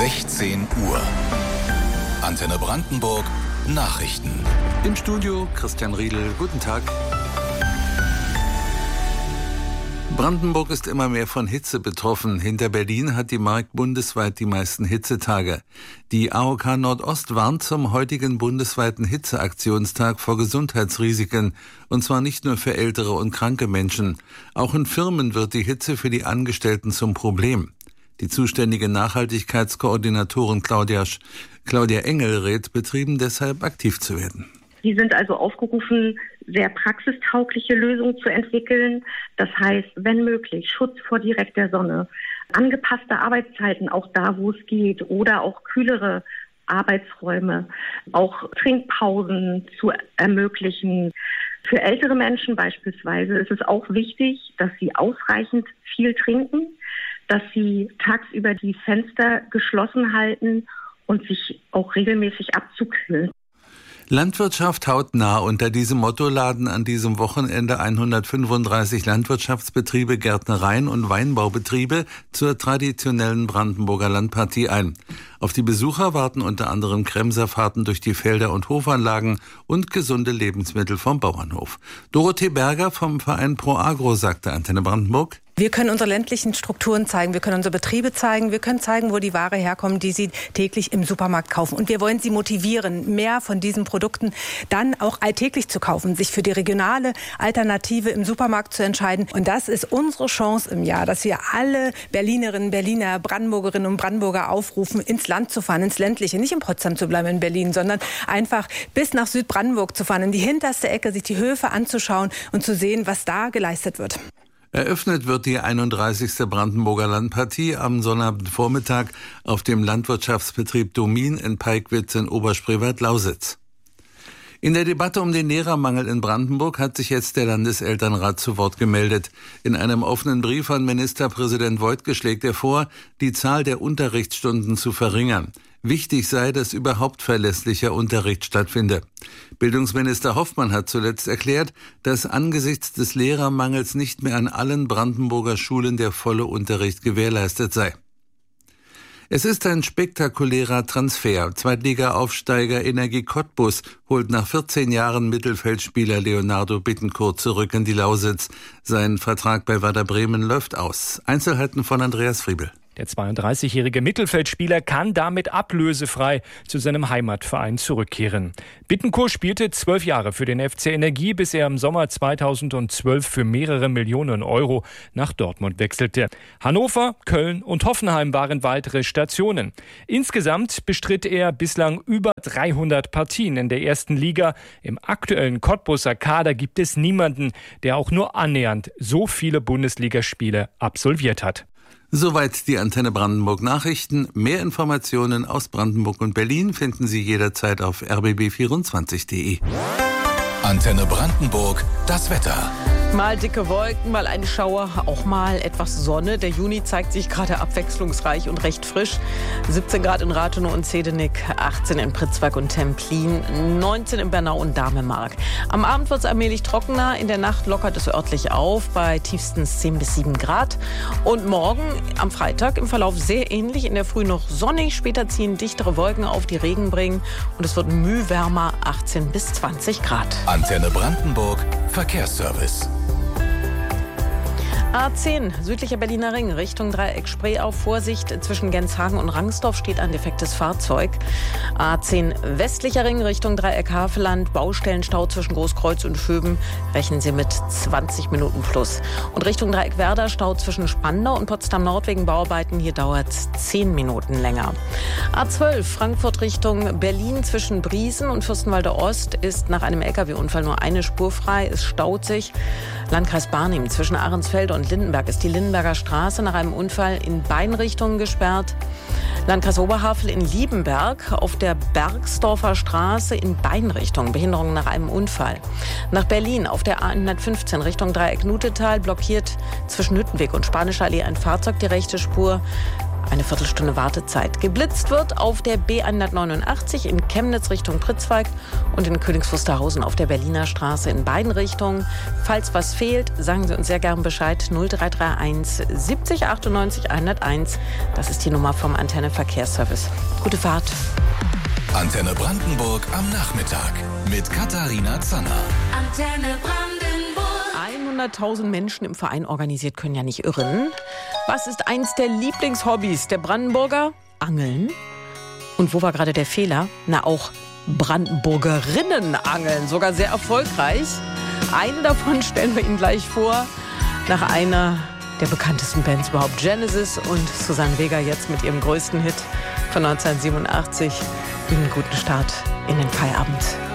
16 Uhr. Antenne Brandenburg Nachrichten. Im Studio Christian Riedel. Guten Tag. Brandenburg ist immer mehr von Hitze betroffen. Hinter Berlin hat die Mark bundesweit die meisten Hitzetage. Die AOK Nordost warnt zum heutigen bundesweiten Hitzeaktionstag vor Gesundheitsrisiken. Und zwar nicht nur für ältere und kranke Menschen. Auch in Firmen wird die Hitze für die Angestellten zum Problem. Die zuständige Nachhaltigkeitskoordinatorin Claudia Engel rät Betrieben deshalb aktiv zu werden. Die sind also aufgerufen, sehr praxistaugliche Lösungen zu entwickeln. Das heißt, wenn möglich, Schutz vor direkter Sonne, angepasste Arbeitszeiten, auch da, wo es geht, oder auch kühlere Arbeitsräume, auch Trinkpausen zu ermöglichen. Für ältere Menschen beispielsweise ist es auch wichtig, dass sie ausreichend viel trinken, dass sie tagsüber die Fenster geschlossen halten und sich auch regelmäßig abzukühlen. Landwirtschaft hautnah. Unter diesem Motto laden an diesem Wochenende 135 Landwirtschaftsbetriebe, Gärtnereien und Weinbaubetriebe zur traditionellen Brandenburger Landpartie ein. Auf die Besucher warten unter anderem Kremserfahrten durch die Felder und Hofanlagen und gesunde Lebensmittel vom Bauernhof. Dorothee Berger vom Verein Pro Agro sagte Antenne Brandenburg: Wir können unsere ländlichen Strukturen zeigen, wir können unsere Betriebe zeigen, wir können zeigen, wo die Ware herkommt, die sie täglich im Supermarkt kaufen. Und wir wollen sie motivieren, mehr von diesen Produkten dann auch alltäglich zu kaufen, sich für die regionale Alternative im Supermarkt zu entscheiden. Und das ist unsere Chance im Jahr, dass wir alle Berlinerinnen, Berliner, Brandenburgerinnen und Brandenburger aufrufen, ins Land zu fahren, ins Ländliche, nicht in Potsdam zu bleiben, in Berlin, sondern einfach bis nach Südbrandenburg zu fahren, in die hinterste Ecke, sich die Höfe anzuschauen und zu sehen, was da geleistet wird. Eröffnet wird die 31. Brandenburger Landpartie am Sonnabendvormittag auf dem Landwirtschaftsbetrieb Domin in Peigwitz in Oberspreewald-Lausitz. In der Debatte um den Lehrermangel in Brandenburg hat sich jetzt der Landeselternrat zu Wort gemeldet. In einem offenen Brief an Ministerpräsident Woidke schlägt er vor, die Zahl der Unterrichtsstunden zu verringern. Wichtig sei, dass überhaupt verlässlicher Unterricht stattfinde. Bildungsminister Hoffmann hat zuletzt erklärt, dass angesichts des Lehrermangels nicht mehr an allen Brandenburger Schulen der volle Unterricht gewährleistet sei. Es ist ein spektakulärer Transfer. Zweitliga-Aufsteiger Energie Cottbus holt nach 14 Jahren Mittelfeldspieler Leonardo Bittencourt zurück in die Lausitz. Sein Vertrag bei Werder Bremen läuft aus. Einzelheiten von Andreas Friebel. Der 32-jährige Mittelfeldspieler kann damit ablösefrei zu seinem Heimatverein zurückkehren. Bittencourt spielte 12 Jahre für den FC Energie, bis er im Sommer 2012 für mehrere Millionen Euro nach Dortmund wechselte. Hannover, Köln und Hoffenheim waren weitere Stationen. Insgesamt bestritt er bislang über 300 Partien in der ersten Liga. Im aktuellen Cottbuser Kader gibt es niemanden, der auch nur annähernd so viele Bundesligaspiele absolviert hat. Soweit die Antenne Brandenburg Nachrichten. Mehr Informationen aus Brandenburg und Berlin finden Sie jederzeit auf rbb24.de. Antenne Brandenburg, das Wetter. Mal dicke Wolken, mal ein Schauer, auch mal etwas Sonne. Der Juni zeigt sich gerade abwechslungsreich und recht frisch. 17 Grad in Rathenow und Zehdenick, 18 in Pritzwalk und Templin, 19 in Bernau und Damemark. Am Abend wird es allmählich trockener, in der Nacht lockert es örtlich auf, bei tiefstens 10 bis 7 Grad. Und morgen, am Freitag, im Verlauf sehr ähnlich, in der Früh noch sonnig, später ziehen dichtere Wolken auf, die Regen bringen. Und es wird mühwärmer, 18 bis 20 Grad. Antenne Brandenburg, Verkehrsservice. A10, südlicher Berliner Ring, Richtung Dreieck Spree auf. Vorsicht, zwischen Genshagen und Rangsdorf steht ein defektes Fahrzeug. A10, westlicher Ring, Richtung Dreieck Havelland, Baustellenstau zwischen Großkreuz und Vöben. Rechnen Sie mit 20 Minuten plus. Und Richtung Dreieck Werder, Stau zwischen Spandau und Potsdam-Nord wegen Bauarbeiten. Hier dauert es 10 Minuten länger. A12, Frankfurt Richtung Berlin, zwischen Briesen und Fürstenwalde Ost ist nach einem LKW-Unfall nur eine Spur frei. Es staut sich. Landkreis Barnim, zwischen Ahrensfelde und Lindenberg ist die Lindenberger Straße nach einem Unfall in beiden Richtungen gesperrt. Landkreis Oberhavel in Liebenberg auf der Bergsdorfer Straße in beiden Richtungen Behinderungen nach einem Unfall. Nach Berlin auf der A115 Richtung Dreieck Nutetal blockiert zwischen Hüttenweg und Spanischer Allee ein Fahrzeug die rechte Spur. eine Viertelstunde Wartezeit. Geblitzt wird auf der B189 in Chemnitz Richtung Pritzwalk und in Königs Wusterhausen auf der Berliner Straße in beiden Richtungen. Falls was fehlt, sagen Sie uns sehr gern Bescheid. 0331 70 98 101. Das ist die Nummer vom Antenne Verkehrsservice. Gute Fahrt. Antenne Brandenburg am Nachmittag mit Katharina Zanner. Antenne Brandenburg. 100.000 Menschen im Verein organisiert können ja nicht irren. Was ist eins der Lieblingshobbys der Brandenburger? Angeln. Und wo war gerade der Fehler? Na, auch Brandenburgerinnen angeln. Sogar sehr erfolgreich. Eine davon stellen wir Ihnen gleich vor. Nach einer der bekanntesten Bands überhaupt. Genesis und Susanne Vega jetzt mit ihrem größten Hit von 1987. Ihnen guten Start in den Feierabend.